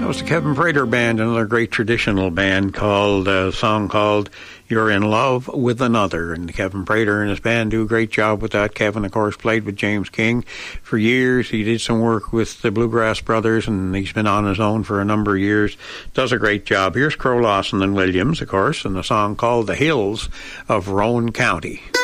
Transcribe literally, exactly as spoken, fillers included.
That was the Kevin Prater Band, another great traditional band, called a song called You're in Love with Another. And Kevin Prater and his band do a great job with that. Kevin, of course, played with James King for years. He did some work with the Bluegrass Brothers, and he's been on his own for a number of years. Does a great job. Here's Crow Lawson and Williams, of course, and the song called The Hills of Rowan County.